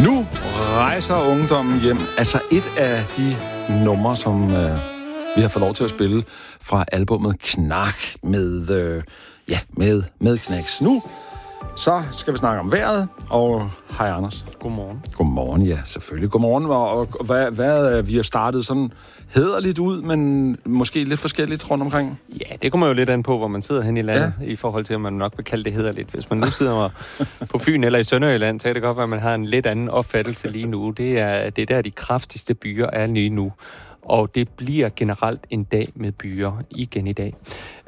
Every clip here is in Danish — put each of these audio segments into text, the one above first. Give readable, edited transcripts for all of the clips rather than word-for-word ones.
Nu rejser ungdommen hjem. Altså et af de numre, som vi har fået lov til at spille fra albumet Knak med Knacks. Nu så skal vi snakke om vejret, og hej Anders. Godmorgen. Godmorgen, ja, selvfølgelig. Godmorgen, og hvad vi har startet sådan hæderligt ud, men måske lidt forskelligt rundt omkring. Ja, det kommer jo lidt an på, hvor man sidder hen i landet, i forhold til, at man nok vil kalde det hæderligt. Hvis man nu sidder på Fyn eller i Sønderjylland, så kan det godt være, at man har en lidt anden opfattelse lige nu. Det er der, de kraftigste byer er lige nu. Og det bliver generelt en dag med byer igen i dag.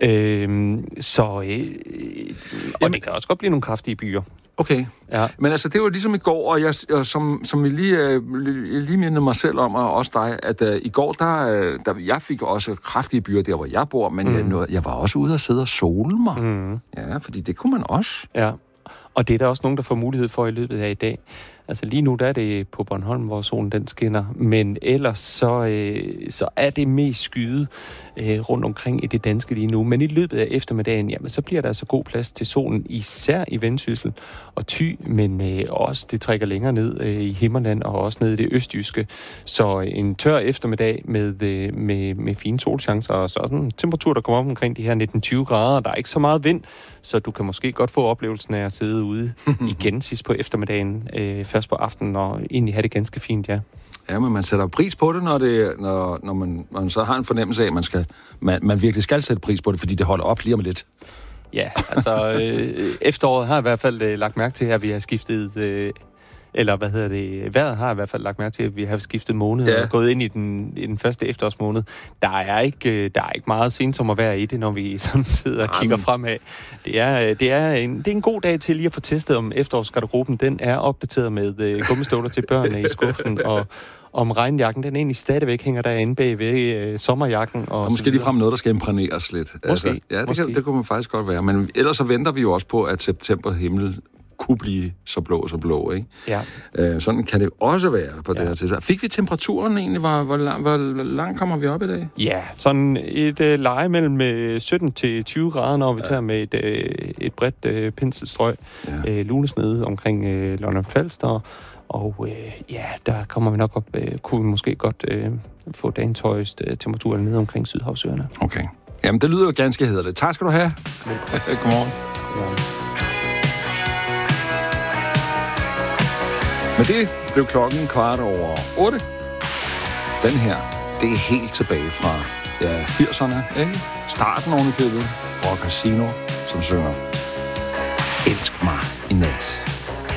Og det kan også godt blive nogle kraftige byer. Okay, ja. Men altså det var ligesom i går, og jeg som vi lige mindede mig selv om, og også dig, at i går, der jeg fik også kraftige byer der, hvor jeg bor, men jeg var også ude og sidde og sole mig. Mm. Ja, fordi det kunne man også. Ja, og det er der også nogen, der får mulighed for i løbet af i dag. Altså lige nu, der er det på Bornholm, hvor solen den skinner, men ellers så er det mest skyet rundt omkring i det danske lige nu. Men i løbet af eftermiddagen, jamen, så bliver der altså god plads til solen, især i Vendsyssel og Thy, men også det trækker længere ned i Himmerland og også ned i det østjyske. Så en tør eftermiddag med fine solchancer og sådan en temperatur, der kommer op omkring de her 19-20 grader. Der er ikke så meget vind, så du kan måske godt få oplevelsen af at sidde ude igen sidst på eftermiddagen, først på aftenen, og egentlig have det ganske fint, ja. Ja, men man sætter pris på det, når man så har en fornemmelse af, at man virkelig skal sætte pris på det, fordi det holder op lige om lidt. Ja, altså efteråret har i hvert fald lagt mærke til, at vi har skiftet... vejret har i hvert fald lagt mærke til, at vi har skiftet måned og gået ind i den første efterårsmåned. Der er ikke meget sensommervejr i det, når vi sådan sidder og kigger fremad. Det er en god dag til lige at få testet, om efterårsgarderoben den er opdateret med gummistøvler til børnene i skuffen, og om regnjakken, den egentlig stadigvæk hænger derinde bag ved sommerjakken. Og måske ligefrem noget, der skal imprægneres lidt. Måske. Altså, det kunne man faktisk godt være. Men ellers så venter vi jo også på, at septemberhimmel kunne blive så blå, ikke? Ja. Sådan kan det også være på det her tidspunkt. Fik vi temperaturen egentlig? Hvor langt kommer vi op i dag? Ja, sådan et leje mellem 17 til 20 grader, når vi tager med et bredt penselstrøg. Ja. Lunesnede omkring Lolland Falster. Og der kommer vi nok op, kunne vi måske godt få dagens højeste temperatur nede omkring Sydhavsøerne. Okay. Jamen, det lyder jo ganske hæderligt. Tak skal du have. Godmorgen. Men det blev klokken 7:15. Den her, det er helt tilbage fra 80'erne, ikke? Starten oven i købet. Rock Casino, som synger Elsk mig i nat.